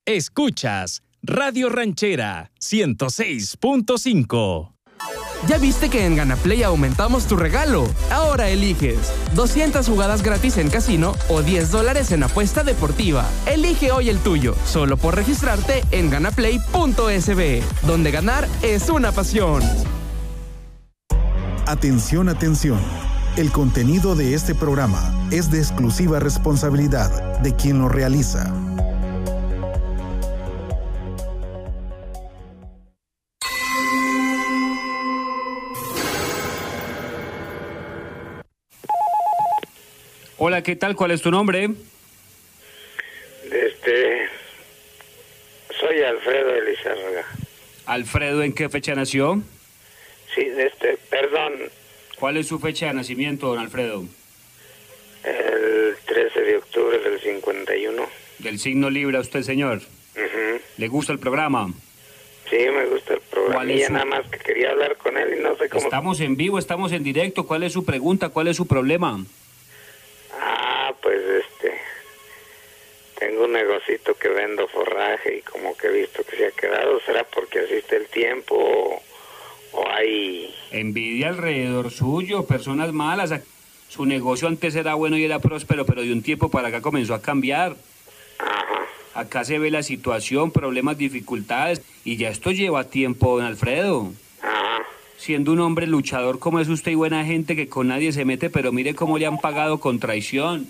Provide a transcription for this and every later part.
Escuchas Radio Ranchera 106.5. ¿Ya viste que en Ganaplay aumentamos tu regalo? Ahora eliges 200 jugadas gratis en casino o $10 en apuesta deportiva. Elige hoy el tuyo, solo por registrarte en ganaplay.sb, donde ganar es una pasión. Atención, atención. El contenido de este programa es de exclusiva responsabilidad de quien lo realiza. Hola, ¿qué tal? ¿Cuál es tu nombre? Soy Alfredo Elizárraga. Alfredo, ¿en qué fecha nació? Sí, perdón. ¿Cuál es su fecha de nacimiento, don Alfredo? El 13 de octubre del 51. ¿Del signo Libra usted, señor? Uh-huh. ¿Le gusta el programa? Sí, me gusta el programa. Y nada más que quería hablar con él y no sé cómo. Estamos en vivo, estamos en directo. ¿Cuál es su pregunta? ¿Cuál es su problema? Pues tengo un negocito que vendo forraje y como que he visto que se ha quedado. ¿Será porque asiste el tiempo o hay envidia alrededor suyo, personas malas? Su negocio antes era bueno y era próspero, pero de un tiempo para acá comenzó a cambiar. Ajá. Acá se ve la situación, problemas, dificultades, y ya esto lleva tiempo, don Alfredo. Ajá. Siendo un hombre luchador como es usted y buena gente que con nadie se mete, pero mire cómo le han pagado con traición.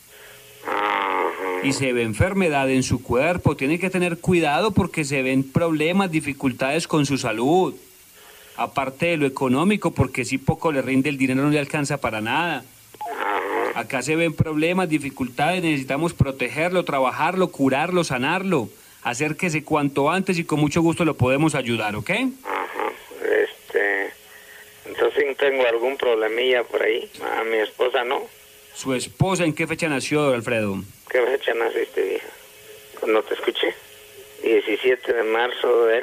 Y se ve enfermedad en su cuerpo. Tiene que tener cuidado porque se ven problemas, dificultades con su salud. Aparte de lo económico, porque si poco le rinde el dinero no le alcanza para nada. Acá se ven problemas, dificultades, necesitamos protegerlo, trabajarlo, curarlo, sanarlo. Acérquese cuanto antes y con mucho gusto lo podemos ayudar, ¿ok? Ajá. Entonces tengo algún problemilla por ahí. A mi esposa no. ¿Su esposa en qué fecha nació, don Alfredo? ¿Qué fecha naciste, vieja? Cuando te escuché. 17 de marzo del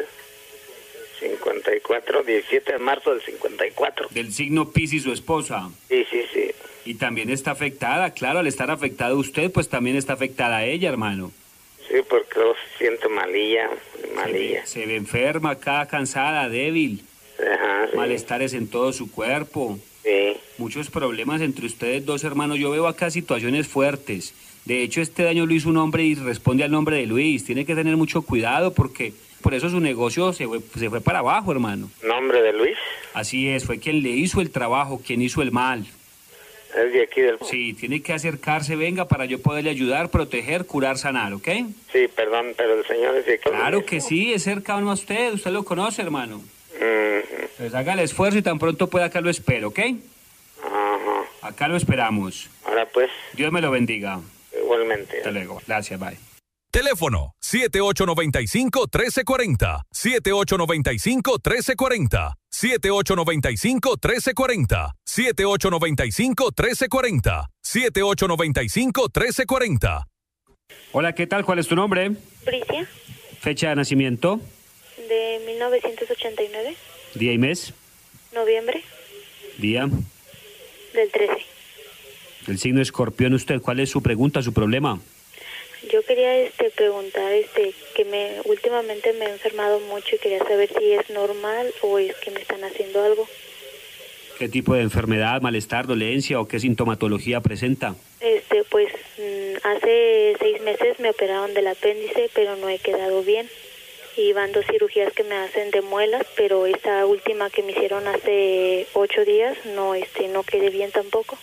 54. 17 de marzo del 54. Del signo Piscis, su esposa. Sí. Y también está afectada, claro, al estar afectado usted, pues también está afectada ella, hermano. Sí, porque luego se siente malilla. Se ve enferma acá, cansada, débil. Ajá, sí. Malestares en todo su cuerpo. Sí. Muchos problemas entre ustedes dos, hermanos. Yo veo acá situaciones fuertes. De hecho, este daño lo hizo un hombre y responde al nombre de Luis. Tiene que tener mucho cuidado porque por eso su negocio se fue para abajo, hermano. ¿Nombre de Luis? Así es, fue quien le hizo el trabajo, quien hizo el mal. ¿Es de aquí del...? Sí, tiene que acercarse, venga, para yo poderle ayudar, proteger, curar, sanar, ¿ok? Sí, perdón, pero el señor es de aquí. Claro que sí, es cercano a usted lo conoce, hermano. Uh-huh. Pues haga el esfuerzo y tan pronto pueda acá lo espero, ¿ok? Ajá. Acá lo esperamos. Ahora pues. Dios me lo bendiga. Igualmente. Hasta luego. Gracias, bye. Teléfono 7895-1340, 7895-1340, 7895-1340, 7895-1340, 7895-1340. Hola, ¿qué tal? ¿Cuál es tu nombre? Bricia. Fecha de nacimiento. De 1989. Día y mes. Noviembre. Día. Del 13. El signo Escorpión, usted, ¿cuál es su pregunta, su problema? Yo quería preguntar que últimamente me he enfermado mucho y quería saber si es normal o es que me están haciendo algo. ¿Qué tipo de enfermedad, malestar, dolencia o qué sintomatología presenta? Pues hace 6 meses me operaron del apéndice, pero no he quedado bien. Y van 2 cirugías que me hacen de muelas, pero esta última que me hicieron hace 8 días no quedé bien tampoco.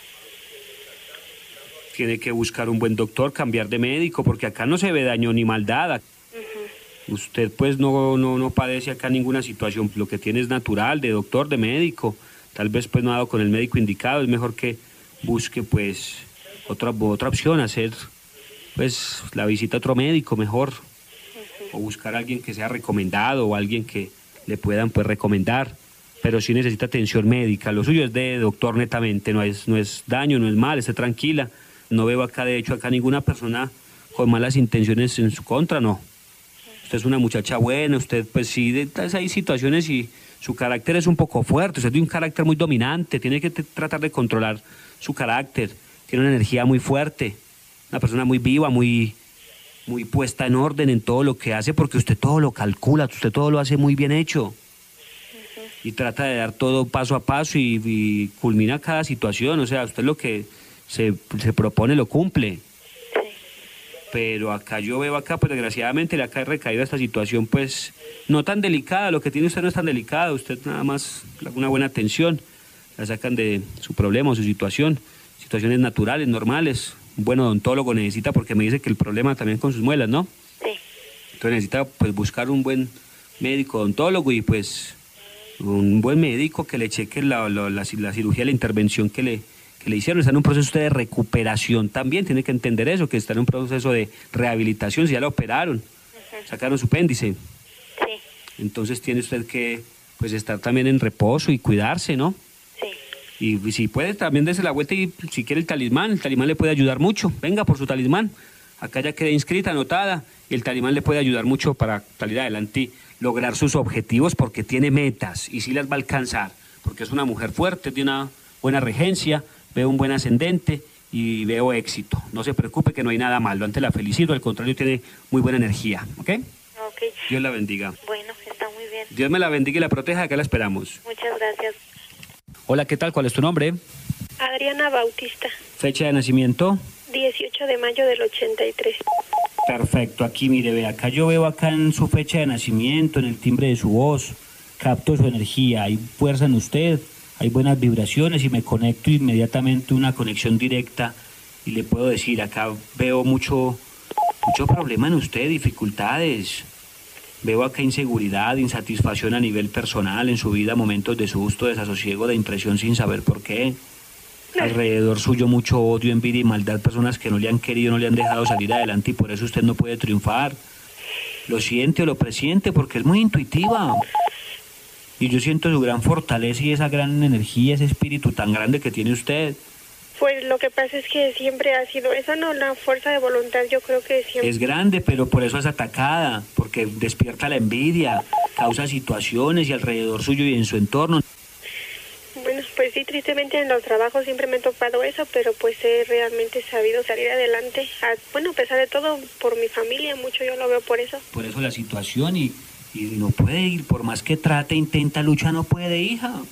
Tiene que buscar un buen doctor, cambiar de médico, porque acá no se ve daño ni maldad. Uh-huh. Usted pues no padece acá ninguna situación, lo que tiene es natural, de doctor, de médico. Tal vez pues no ha dado con el médico indicado, es mejor que busque pues otra opción, hacer pues la visita a otro médico mejor. Uh-huh. O buscar a alguien que sea recomendado o alguien que le puedan pues recomendar. Pero sí necesita atención médica, lo suyo es de doctor netamente, no es daño, no es mal, esté tranquila. No veo acá, de hecho, ninguna persona con malas intenciones en su contra, no. Usted es una muchacha buena, usted pues sí, hay situaciones y su carácter es un poco fuerte, usted tiene un carácter muy dominante, tiene que tratar de controlar su carácter, tiene una energía muy fuerte, una persona muy viva, muy muy puesta en orden en todo lo que hace, porque usted todo lo calcula, usted todo lo hace muy bien hecho. Y trata de dar todo paso a paso y culmina cada situación. O sea, usted lo que se propone lo cumple. Pero acá yo veo pues desgraciadamente le ha recaído esta situación, pues no tan delicada. Lo que tiene usted no es tan delicado, usted nada más una buena atención, la sacan de su problema o su situaciones naturales, normales. Un buen odontólogo necesita, porque me dice que el problema también con sus muelas, ¿no? Sí. Entonces necesita pues buscar un buen médico odontólogo y pues un buen médico que le cheque la cirugía, la intervención que le hicieron. Está en un proceso usted de recuperación también, tiene que entender eso, que está en un proceso de rehabilitación. Si ya lo operaron, sacaron su apéndice. Sí. Entonces tiene usted que pues estar también en reposo y cuidarse, ¿no? Sí. Y si puede también dése la vuelta, y si quiere el talismán le puede ayudar mucho. Venga por su talismán, acá ya queda inscrita, anotada, y el talismán le puede ayudar mucho para salir adelante y lograr sus objetivos, porque tiene metas y sí las va a alcanzar, porque es una mujer fuerte, tiene una buena regencia, veo un buen ascendente y veo éxito. No se preocupe, que no hay nada malo, antes la felicito, al contrario, tiene muy buena energía, ¿ok? Ok. Dios la bendiga. Bueno, está muy bien. Dios me la bendiga y la proteja, acá la esperamos. Muchas gracias. Hola, ¿qué tal? ¿Cuál es tu nombre? Adriana Bautista, Fecha de nacimiento. 18 de mayo del 83. Perfecto, aquí mire, ve, acá yo veo acá en su fecha de nacimiento, en el timbre de su voz, capto su energía, hay fuerza en usted, hay buenas vibraciones y me conecto inmediatamente, una conexión directa, y le puedo decir, acá veo mucho problema en usted, dificultades, veo acá inseguridad, insatisfacción a nivel personal en su vida, momentos de susto, desasosiego, de impresión sin saber por qué. Alrededor suyo mucho odio, envidia y maldad, personas que no le han querido, no le han dejado salir adelante y por eso usted no puede triunfar. Lo siente o lo presiente porque es muy intuitiva. Y yo siento su gran fortaleza y esa gran energía, ese espíritu tan grande que tiene usted. Pues lo que pasa es que siempre ha sido esa, no, la fuerza de voluntad, yo creo que siempre. Es grande, pero por eso es atacada, porque despierta la envidia, causa situaciones y alrededor suyo y en su entorno. Bueno, pues sí, tristemente en los trabajos siempre me he topado eso, pero pues he realmente sabido salir adelante. Bueno, a pesar de todo, por mi familia, mucho yo lo veo por eso. Por eso la situación y no puede ir, por más que trate, intenta, lucha, no puede, hija.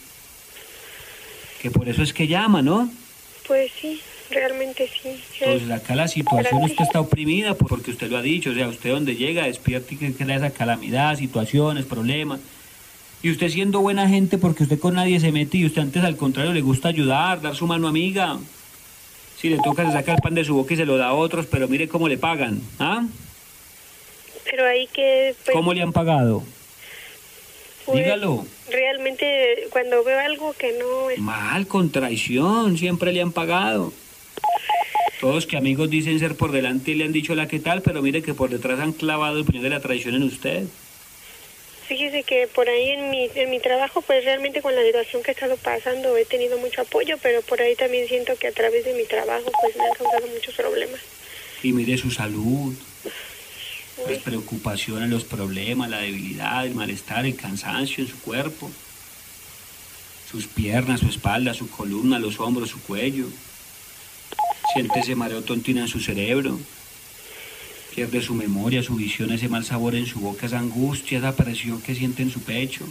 Que por eso es que llama, ¿no? Pues sí, realmente sí. Entonces acá la situación, usted está oprimida porque usted lo ha dicho, o sea, usted donde llega despierta y que crea esa calamidad, situaciones, problemas. Y usted siendo buena gente, porque usted con nadie se mete y usted antes al contrario le gusta ayudar, dar su mano amiga. Si le toca se saca el pan de su boca y se lo da a otros, pero mire cómo le pagan, ¿ah? Pero ahí que... Pues, ¿cómo le han pagado? pues, dígalo. Realmente cuando veo algo que no es... Mal, con traición, siempre le han pagado. Todos que amigos dicen ser por delante y le han dicho la que tal, pero mire que por detrás han clavado el puño de la traición en usted. Fíjese que por ahí en mi trabajo, pues realmente con la situación que he estado pasando he tenido mucho apoyo, pero por ahí también siento que a través de mi trabajo pues me han causado muchos problemas. Y mire su salud, las preocupaciones, los problemas, la debilidad, el malestar, el cansancio en su cuerpo, sus piernas, su espalda, su columna, los hombros, su cuello. Siente ese mareo tontino en su cerebro. Pierde su memoria, su visión, ese mal sabor en su boca, esa angustia, esa presión que siente en su pecho.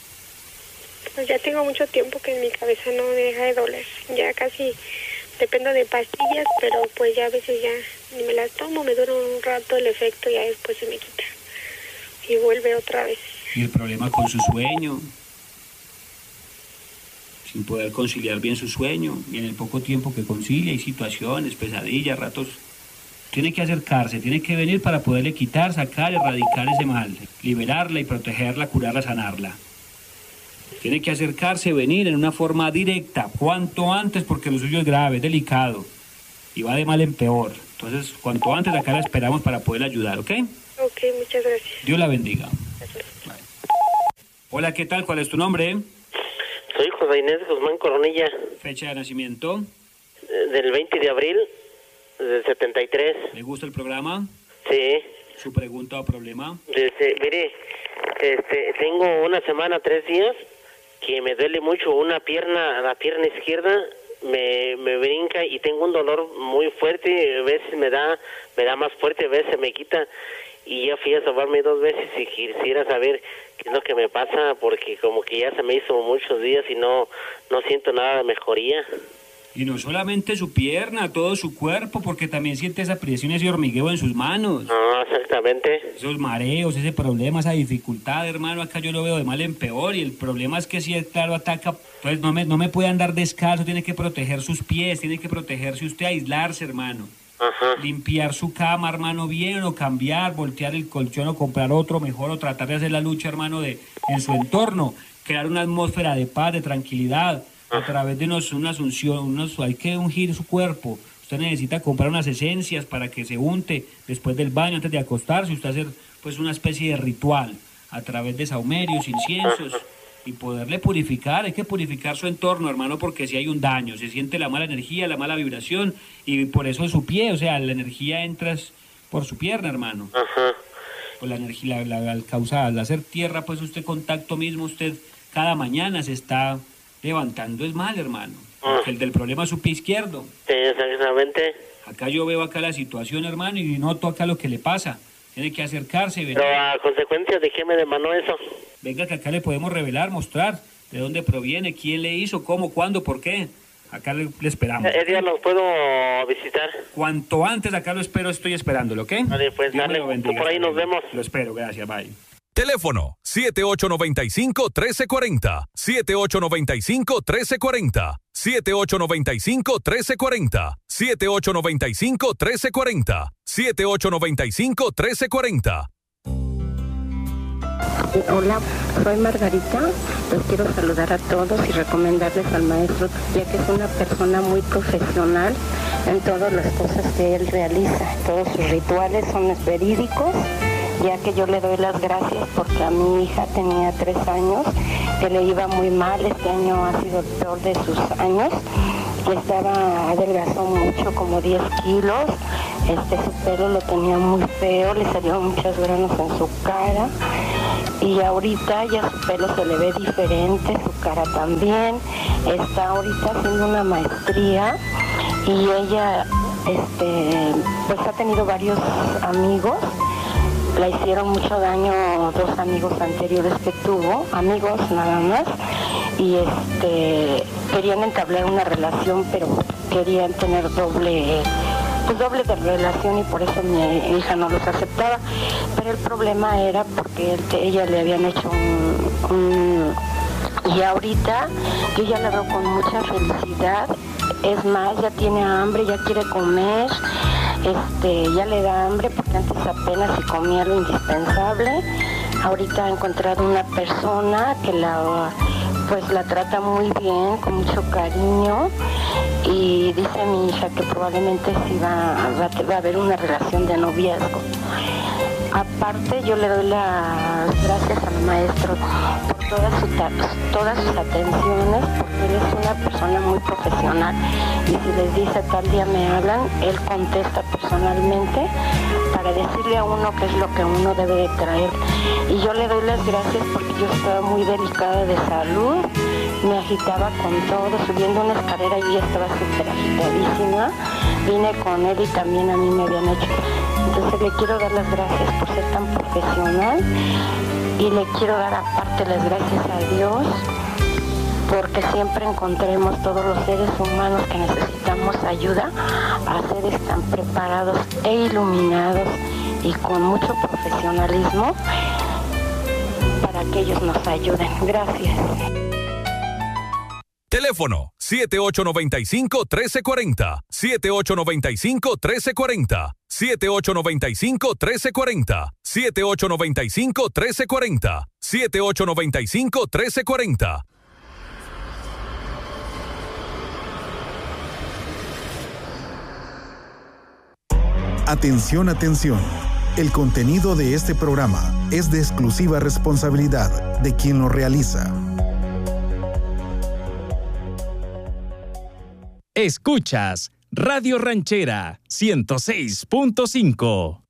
Pues ya tengo mucho tiempo que en mi cabeza no me deja de doler. Ya casi dependo de pastillas, pero pues ya a veces ya ni me las tomo, me dura un rato el efecto y ya después se me quita. Y vuelve otra vez. Y el problema con su sueño, sin poder conciliar bien su sueño, y en el poco tiempo que concilia hay situaciones, pesadillas, ratos. Tiene que acercarse, tiene que venir para poderle quitar, sacar, erradicar ese mal, liberarla y protegerla, curarla, sanarla. Tiene que acercarse, venir en una forma directa, cuanto antes, porque lo suyo es grave, es delicado y va de mal en peor. Entonces, cuanto antes acá la esperamos para poderla ayudar, ¿ok? Ok, muchas gracias. Dios la bendiga. Bye. Hola, ¿qué tal? ¿Cuál es tu nombre? Soy José Inés Guzmán Coronilla. Fecha de nacimiento. Del 20 de abril del 73. ¿Le gusta el programa? Sí. ¿Su pregunta o problema? Mire, tengo una semana, 3 días, que me duele mucho una pierna, la pierna izquierda, me brinca y tengo un dolor muy fuerte, a veces me da más fuerte, a veces me quita, y ya fui a sobarme 2 veces y quisiera saber qué es lo que me pasa, porque como que ya se me hizo muchos días y no siento nada de mejoría. Y no solamente su pierna, todo su cuerpo, porque también siente esa presión, ese hormigueo en sus manos. No, exactamente. Esos mareos, ese problema, esa dificultad, hermano, acá yo lo veo de mal en peor, y el problema es que si claro ataca, pues no me puede andar descalzo, tiene que proteger sus pies, tiene que protegerse usted, aislarse, hermano. Ajá. Limpiar su cama, hermano, bien, o cambiar, voltear el colchón o comprar otro mejor, o tratar de hacer la lucha, hermano, en su entorno, crear una atmósfera de paz, de tranquilidad. A través de una asunción, hay que ungir su cuerpo. Usted necesita comprar unas esencias para que se unte después del baño, antes de acostarse. Usted hacer pues una especie de ritual a través de sahumerios, inciensos, y poderle purificar. Hay que purificar su entorno, hermano, porque si hay un daño, se siente la mala energía, la mala vibración, y por eso es su pie, o sea, la energía entra por su pierna, hermano. Ajá. Pues la energía, al hacer tierra, pues usted contacto mismo, usted cada mañana se está levantando es mal, hermano. Porque el del problema es su pie izquierdo. Sí, exactamente. Acá yo veo acá la situación, hermano, y noto acá lo que le pasa. Tiene que acercarse. Pero a consecuencia de qué me demandó eso. Venga, que acá le podemos revelar, mostrar de dónde proviene, quién le hizo, cómo, cuándo, por qué. Acá le esperamos. ¿El día lo puedo visitar? Cuanto antes acá lo espero, estoy esperándolo, ¿ok? Vale, pues dale, por ahí nos vemos. Lo espero, gracias, bye. Teléfono 7895-1340, 7895-1340, 7895-1340, 7895-1340, 7895-1340. Hola, soy Margarita. Los quiero saludar a todos y recomendarles al maestro, ya que es una persona muy profesional en todas las cosas que él realiza. Todos sus rituales son verídicos, ya que yo le doy las gracias porque a mi hija tenía 3 años, que le iba muy mal. Este año ha sido el peor de sus años. Adelgazó mucho, como 10 kilos. Su pelo lo tenía muy feo, le salieron muchos granos en su cara. Y ahorita ya su pelo se le ve diferente, su cara también. Está ahorita haciendo una maestría y ella pues ha tenido varios amigos. Le hicieron mucho daño 2 amigos anteriores que tuvo, amigos nada más, y querían entablar una relación, pero querían tener doble de relación, y por eso mi hija no los aceptaba. Pero el problema era porque ella le habían hecho y ahorita yo ya la veo con mucha felicidad. Es más, ya tiene hambre, ya quiere comer. Ya le da hambre porque antes apenas si comía lo indispensable. Ahorita ha encontrado una persona que la trata muy bien, con mucho cariño, y dice mi hija que probablemente sí va a haber una relación de noviazgo. Aparte, yo le doy las gracias al maestro por todas sus atenciones, porque él es una persona muy profesional, y si les dice tal día me hablan, él contesta personalmente para decirle a uno qué es lo que uno debe de traer. Y yo le doy las gracias porque yo estaba muy delicada de salud, me agitaba con todo, subiendo una escalera y ya estaba súper agitadísima. Vine con él y también a mí me habían hecho. Entonces le quiero dar las gracias por ser tan profesional, y le quiero dar aparte las gracias a Dios porque siempre encontremos todos los seres humanos que necesitamos ayuda, a seres tan preparados e iluminados y con mucho profesionalismo para que ellos nos ayuden. Gracias. Teléfono 7895-1340, 7895-1340, 7895-1340, 7895-1340, 7895-1340. Atención, atención. El contenido de este programa es de exclusiva responsabilidad de quien lo realiza. Escuchas Radio Ranchera 106.5.